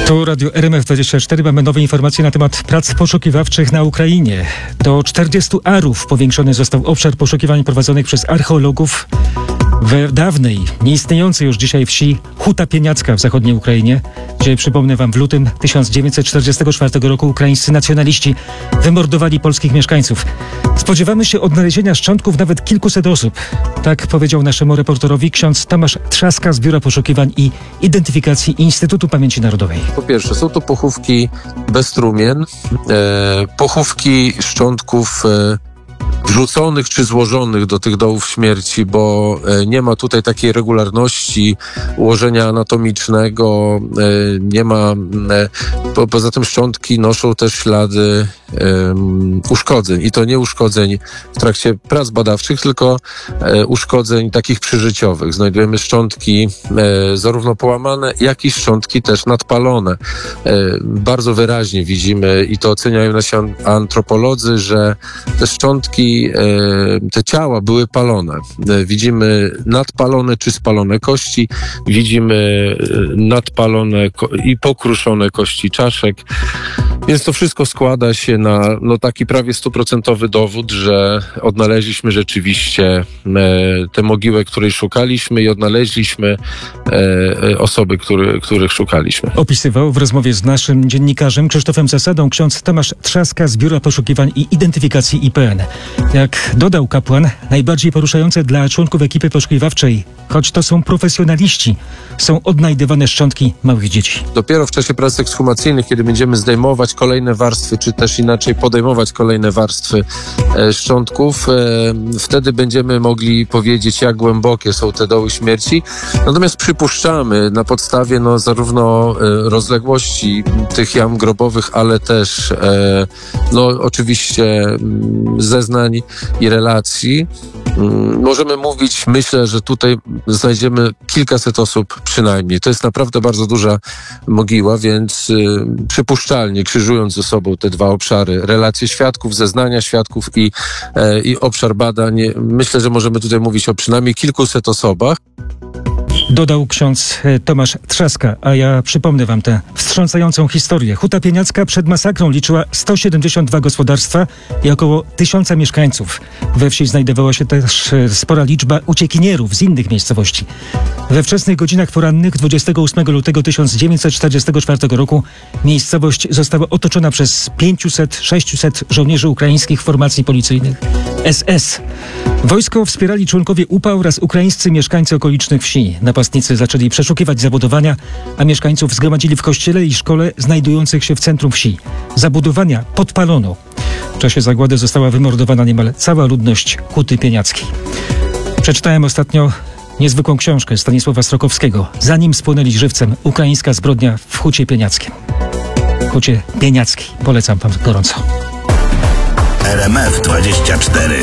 Tu Radio RMF24. Mamy nowe informacje na temat prac poszukiwawczych na Ukrainie. Do 40 arów powiększony został obszar poszukiwań prowadzonych przez archeologów w dawnej, nieistniejącej już dzisiaj wsi Huta Pieniacka w zachodniej Ukrainie, gdzie, przypomnę wam, w lutym 1944 roku ukraińscy nacjonaliści wymordowali polskich mieszkańców. Spodziewamy się odnalezienia szczątków nawet kilkuset osób. Tak powiedział naszemu reporterowi ksiądz Tomasz Trzaska z Biura Poszukiwań i Identyfikacji Instytutu Pamięci Narodowej. Po pierwsze, są to pochówki bez trumien, pochówki szczątków wrzuconych czy złożonych do tych dołów śmierci, bo nie ma tutaj takiej regularności ułożenia anatomicznego, nie ma, poza tym szczątki noszą też ślady uszkodzeń i to nie uszkodzeń w trakcie prac badawczych, tylko uszkodzeń takich przyżyciowych. Znajdujemy szczątki zarówno połamane, jak i szczątki też nadpalone. Bardzo wyraźnie widzimy i to oceniają nasi antropolodzy, że te szczątki, te ciała były palone. Widzimy nadpalone czy spalone kości, widzimy nadpalone i pokruszone kości czaszek, więc to wszystko składa się na taki prawie 100% dowód, że odnaleźliśmy rzeczywiście tę mogiłę, której szukaliśmy i odnaleźliśmy osoby, których szukaliśmy. Opisywał w rozmowie z naszym dziennikarzem Krzysztofem Zasadą ksiądz Tomasz Trzaska z Biura Poszukiwań i Identyfikacji IPN. Jak dodał kapłan, najbardziej poruszające dla członków ekipy poszukiwawczej, choć to są profesjonaliści, są odnajdywane szczątki małych dzieci. Dopiero w czasie prac ekshumacyjnych, kiedy będziemy zdejmować kolejne warstwy, czy też inaczej podejmować kolejne warstwy szczątków, wtedy będziemy mogli powiedzieć, jak głębokie są te doły śmierci. Natomiast przypuszczamy na podstawie zarówno rozległości tych jam grobowych, ale też oczywiście zeznań i relacji. Możemy mówić, myślę, że tutaj znajdziemy kilkaset osób przynajmniej. To jest naprawdę bardzo duża mogiła, więc przypuszczalnie, krzyżując ze sobą te dwa obszary, relacje świadków, zeznania świadków i obszar badań, myślę, że możemy tutaj mówić o przynajmniej kilkuset osobach. Dodał ksiądz Tomasz Trzaska, a ja przypomnę wam tę wstrząsającą historię. Huta Pieniacka przed masakrą liczyła 172 gospodarstwa i około 1000 mieszkańców. We wsi znajdowała się też spora liczba uciekinierów z innych miejscowości. We wczesnych godzinach porannych 28 lutego 1944 roku miejscowość została otoczona przez 500-600 żołnierzy ukraińskich formacji policyjnych SS. Wojsko wspierali członkowie UPA oraz ukraińscy mieszkańcy okolicznych wsi. Napastnicy zaczęli przeszukiwać zabudowania, a mieszkańców zgromadzili w kościele i szkole znajdujących się w centrum wsi. Zabudowania podpalono. W czasie zagłady została wymordowana niemal cała ludność Huty Pieniackiej. Przeczytałem ostatnio niezwykłą książkę Stanisława Strokowskiego. Zanim spłonęli żywcem, ukraińska zbrodnia w Hucie Pieniackiej. Hucie Pieniackiej. Polecam wam gorąco. RMF24.